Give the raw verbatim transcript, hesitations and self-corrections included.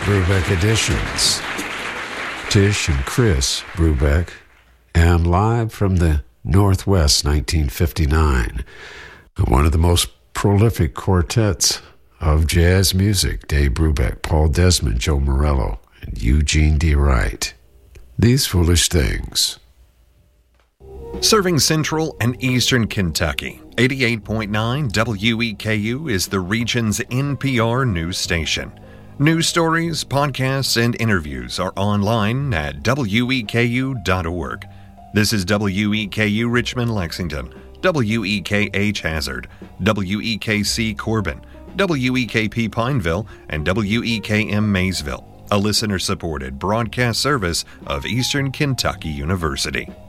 Brubeck Editions. Tish and Chris Brubeck, and live from the Northwest nineteen fifty-nine. One of the most prolific quartets of jazz music, Dave Brubeck, Paul Desmond, Joe Morello, and Eugene D. Wright. These Foolish Things. Serving Central and Eastern Kentucky, eighty-eight point nine W E K U is the region's N P R news station. News stories, podcasts, and interviews are online at W E K U dot org. This is W E K U Richmond, Lexington, W E K H Hazard, W E K C Corbin, W E K P Pineville, and W E K M Maysville, a listener-supported broadcast service of Eastern Kentucky University.